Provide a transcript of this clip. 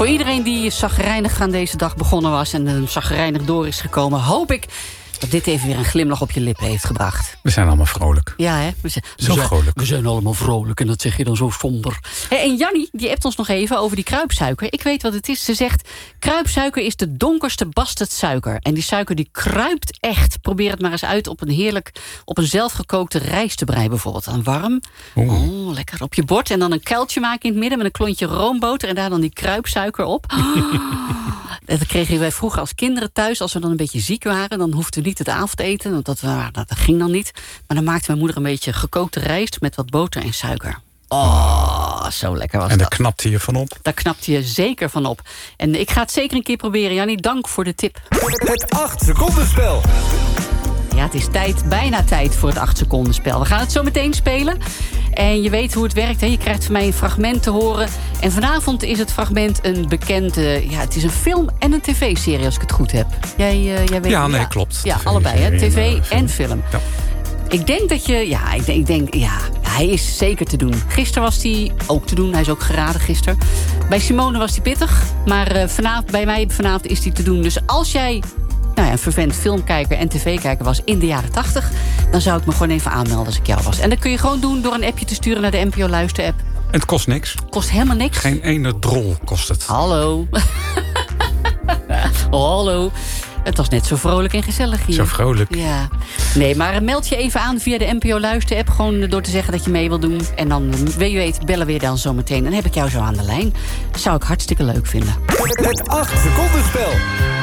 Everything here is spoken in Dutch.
Voor iedereen die chagrijnig aan deze dag begonnen was en chagrijnig door is gekomen, hoop ik dat dit even weer een glimlach op je lippen heeft gebracht. We zijn allemaal vrolijk. Ja, hè? We zijn allemaal vrolijk en dat zeg je dan zo somber. En Jannie, die appt ons nog even over die kruipsuiker. Ik weet wat het is. Ze zegt, kruipsuiker is de donkerste bastardsuiker. En die suiker die kruipt echt. Probeer het maar eens uit op een zelfgekookte rijstebrei bijvoorbeeld. Dan warm. Oh, lekker op je bord. En dan een kuiltje maken in het midden met een klontje roomboter. En daar dan die kruipsuiker op. Dat kregen wij vroeger als kinderen thuis. Als we dan een beetje ziek waren, dan hoefden we niet het avondeten. Want dat ging dan niet. Maar dan maakte mijn moeder een beetje gekookte rijst met wat boter en suiker. Oh, zo lekker was dat. En daar knapte je van op? Daar knapte je zeker van op. En ik ga het zeker een keer proberen, Jannie. Dank voor de tip. Het 8-secondenspel. Ja, het is bijna tijd voor het 8-secondenspel. We gaan het zo meteen spelen. En je weet hoe het werkt, hè? Je krijgt van mij een fragment te horen. En vanavond is het fragment een bekende... het is een film en een tv-serie, als ik het goed heb. Jij weet... Ja, nee, klopt. Ja, allebei, hè? TV en film. Ja. Ik denk dat je... ik denk, hij is zeker te doen. Gisteren was hij ook te doen. Hij is ook geraden gisteren. Bij Simone was hij pittig. Maar bij mij vanavond is hij te doen. Dus als jij een vervent filmkijker en tv-kijker was in de jaren 80... dan zou ik me gewoon even aanmelden als ik jou was. En dat kun je gewoon doen door een appje te sturen naar de NPO Luister-app. En het kost niks. Kost helemaal niks. Geen ene drol kost het. Hallo. Hallo. Het was net zo vrolijk en gezellig hier. Zo vrolijk. Ja. Nee, maar meld je even aan via de NPO Luister-app. Gewoon door te zeggen dat je mee wil doen. En dan, wie weet, bellen we je dan zometeen. Dan heb ik jou zo aan de lijn. Dat zou ik hartstikke leuk vinden. Het 8-secondenspel.